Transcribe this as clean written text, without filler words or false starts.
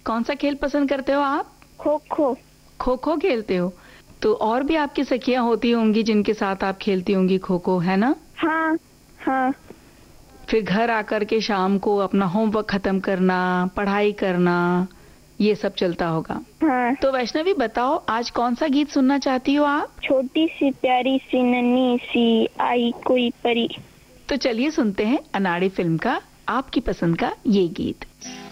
कौन सा खेल पसंद करते हो आप? खो खो। खो खो खेलते हो? तो और भी आपकी सखियां होती होंगी जिनके साथ आप खेलती होंगी खो खो, है ना? हाँ हाँ। फिर घर आकर के शाम को अपना होमवर्क खत्म करना, पढ़ाई करना, ये सब चलता होगा। हाँ। तो वैष्णवी बताओ, आज कौन सा गीत सुनना चाहती हो आप? छोटी सी प्यारी सी नन्ही सी आई कोई परी। तो चलिए सुनते हैं अनाड़ी फिल्म का आपकी पसंद का ये गीत।